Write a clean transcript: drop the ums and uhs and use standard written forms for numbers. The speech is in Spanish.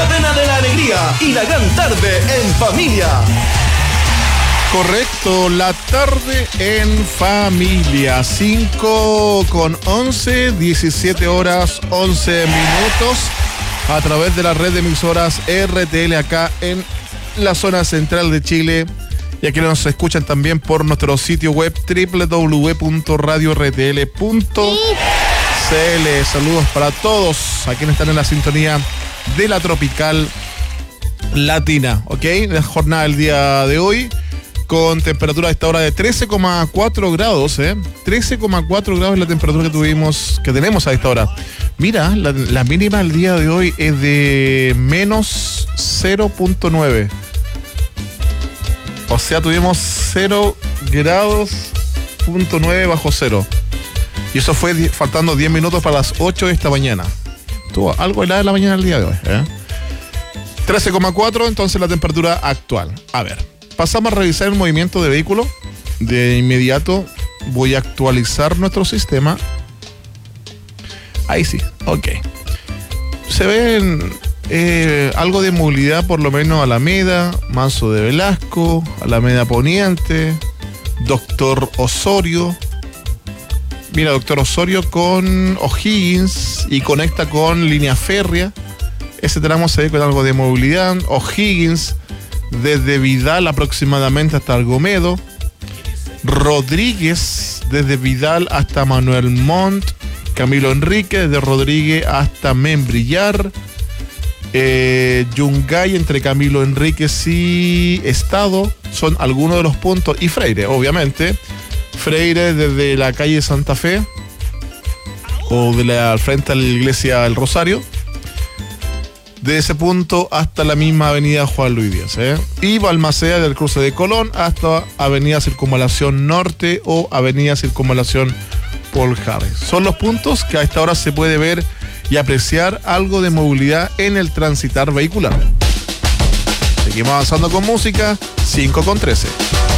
cadena de la alegría y la gran tarde en familia. Correcto, la tarde en familia, 5:11, 17 horas 11 minutos, a través de la red de emisoras RTL acá en la zona central de Chile, y aquí nos escuchan también por nuestro sitio web www.radiortl.cl. Saludos para todos a quienes están en la sintonía de la Tropical Latina, ¿ok? La jornada del día de hoy, con temperatura a esta hora de 13,4 grados, 13,4 grados es la temperatura que tenemos a esta hora. Mira, la mínima del día de hoy es de menos 0.9. O sea, tuvimos 0 grados, 0.9 bajo cero. Y eso fue faltando 10 minutos para las 8 de esta mañana. Estuvo algo helada en la mañana del día de hoy, 13,4, entonces la temperatura actual. A ver, pasamos a revisar el movimiento de vehículos. De inmediato voy a actualizar nuestro sistema. Ahí sí, ok. Se ven algo de movilidad, por lo menos Alameda, Manso de Velasco, Alameda Poniente, Doctor Osorio. Mira, Doctor Osorio con O'Higgins y conecta con línea férrea. Ese tramo se ve con algo de movilidad. O'Higgins desde Vidal aproximadamente hasta Algomedo. Rodríguez desde Vidal hasta Manuel Montt. Camilo Enrique desde Rodríguez hasta Membrillar. Yungay entre Camilo Enríquez y Estado son algunos de los puntos. Y Freire, obviamente. Freire desde la calle Santa Fe o al frente a la iglesia del Rosario, de ese punto hasta la misma avenida Juan Luis Díaz, y Balmaceda del cruce de Colón hasta avenida Circunvalación Norte o avenida Circunvalación Paul Harris. Son los puntos que a esta hora se puede ver y apreciar algo de movilidad en el transitar vehicular. Seguimos avanzando con música, 5:13.